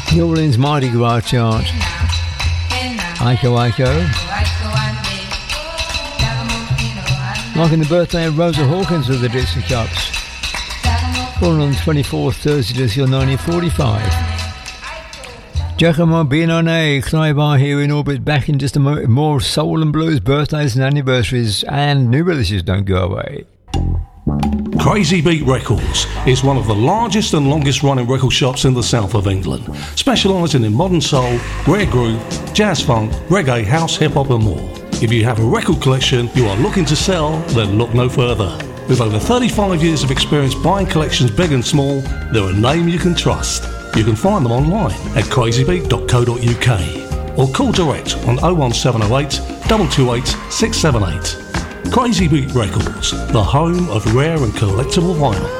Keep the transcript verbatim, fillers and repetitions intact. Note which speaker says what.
Speaker 1: New Orleans Mardi Gras chart. Aiko Aiko. Marking the birthday of Rosa Hawkins of the Dixie Cups. Born on the twenty-fourth Thursday this year, nineteen forty-five. Giacomo Binone, Knibar here in orbit, back in just a moment. More soul and blues, birthdays and anniversaries, and new releases don't go away.
Speaker 2: Crazy Beat Records is one of the largest and longest running record shops in the south of England, specialising in modern soul, rare groove, jazz funk, reggae, house, hip hop and more. If you have a record collection you are looking to sell, then look no further. With over thirty-five years of experience buying collections big and small, they're a name you can trust. You can find them online at crazy beat dot co dot uk or call direct on oh one seven oh eight, two two eight, six seven eight. Crazy Beat Records, the home of rare and collectible vinyl.